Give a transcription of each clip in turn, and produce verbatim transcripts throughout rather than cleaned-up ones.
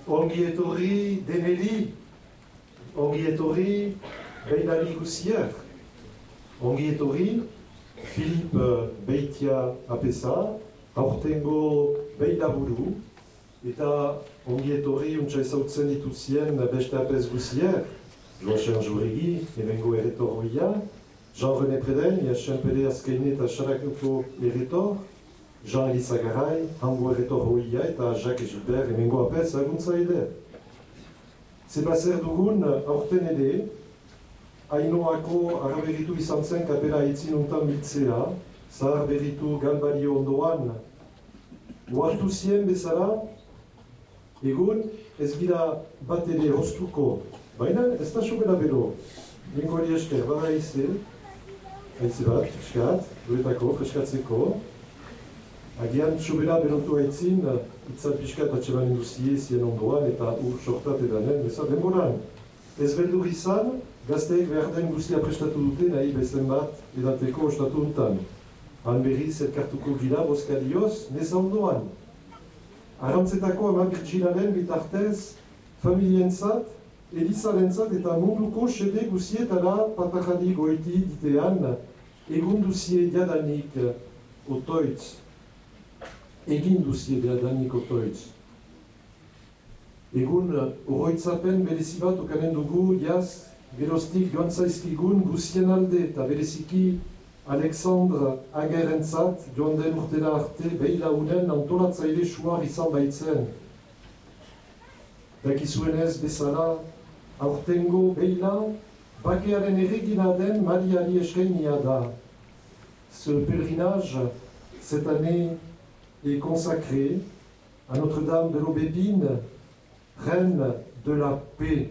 Ongi etorri deneri, ongi etorri beidari guziak. Ongi etorri Philippe Beitia apesa, aurtengo beidaburu, eta ongi etorri untsa ezautzen dituzien beste apes guziak, Joachim Jourigi, hemengo erretorroia, Jean-René Preden, Iaxenpede azkeine eta Xarakuko erretor, Jean Elizagaray, hango erretorroia eta Jacques Gilbert, hemengo apes aguntza ere. Zebazer dugun aurten ere, Ainoako araberitu izan zen kapera aitzin untan biltzea, zahar berritu galbario ondoan, uartu zien bezala, egun ez gira bat ere hostuko, baina ez da sobera bero. Nengo hori esker, bada ize, haitze bat, eskat, duetako, freskatzeko, agian sobera berotu aitzin, itzat piskat atxeman induzie zien ondoan eta ur sortat edanen, bezala denboran. Ez beldur izan, gazteek behar den guztia prestatu dute nahi bezen bat edateko ostatu untan. Han berriz elkartuko gira bozkarioz, neza ondoan. Arantzetako ama Virgilaren bitartez, familientzat, Elizarentzat eta munduko sede guzietara patajadi goiti ditean, egun duzie diadanik otoitz. Egin duzie diadanik otoitz. Egun oroitzapen berezibat okanen dugu, jaz, geroztik joan zaizkigun guzien alde eta bereziki Alexandre Agerentzat joan den urtena arte beilaunen antolatzaile suar izan baitzen. Dakizuenez bezala, aurtengo beila bakearen erregina den Mariari eskainia da. Ce pèlerinage, cette année, est consacré à Notre-Dame de l'Aubépine, reine de la paix.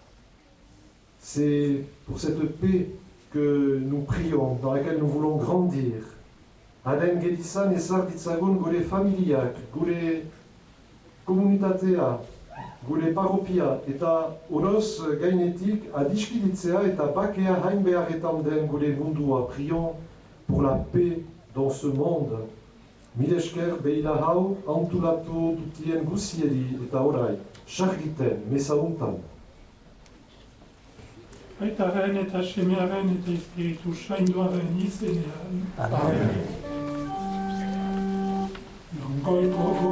C'est pour cette paix que nous prions, dans laquelle nous voulons grandir. Haren gelizan ezar ditzagun gure familiak, gure komunitatea, gure parropia eta oroz gainetik adiskiditzea eta bakea hain beharretan den gure mundua. Prions pour la paix dans ce monde. Mil esker beila hau antulatu dutien guzieri eta orai, sargiten, meza untan. Aitaren eta semearen eta espiritu sainduaren izenean. Amen. Amen.